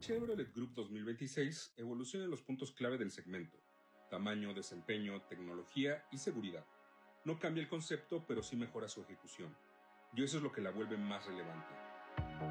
Chevrolet Group 2026 evoluciona en los puntos clave del segmento: tamaño, desempeño, tecnología y seguridad. No cambia el concepto, pero sí mejora su ejecución. Y eso es lo que la vuelve más relevante.